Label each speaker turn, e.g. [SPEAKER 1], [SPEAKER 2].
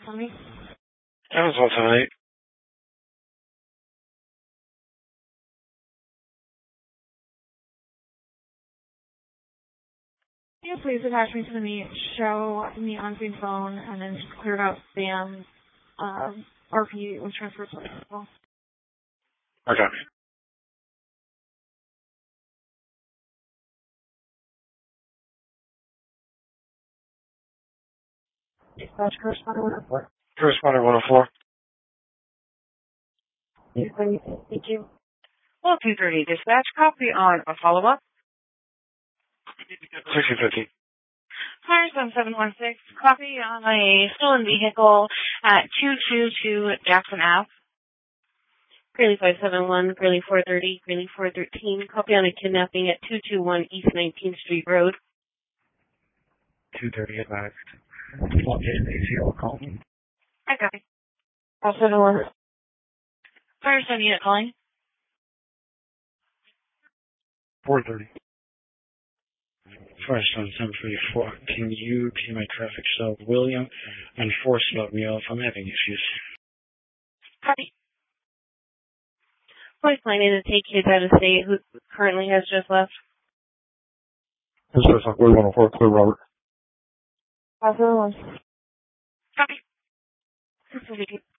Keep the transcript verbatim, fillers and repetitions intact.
[SPEAKER 1] for me?
[SPEAKER 2] That was all tonight.
[SPEAKER 1] Can you please attach me to the meet, show me on screen phone, and then just clear out spam, um, R P with transfer to well.
[SPEAKER 2] Okay.
[SPEAKER 1] Dispatch correspondent one oh four.
[SPEAKER 2] Correspondent one oh four.
[SPEAKER 1] Thank you.
[SPEAKER 3] Well, two thirty dispatch, copy on a follow-up.
[SPEAKER 2] sixty fifty.
[SPEAKER 3] Fire zone seven one six, copy on a stolen vehicle at two two two Jackson Ave. Greeley five seven one, Greeley four thirty, Greeley four thirteen, copy on a kidnapping at two two one East nineteenth Street Road.
[SPEAKER 2] two thirty advised. Okay, call me.
[SPEAKER 3] I copy.
[SPEAKER 1] five seven one.
[SPEAKER 3] Fire zone unit calling.
[SPEAKER 2] four thirty. First on seven thirty-four. Can you be my traffic cell, William, and force log me off? I'm having issues.
[SPEAKER 3] Copy. Police planning to take kids out of state who currently has just left.
[SPEAKER 2] This is one oh four, clear Robert.
[SPEAKER 1] five seven one.
[SPEAKER 3] Copy.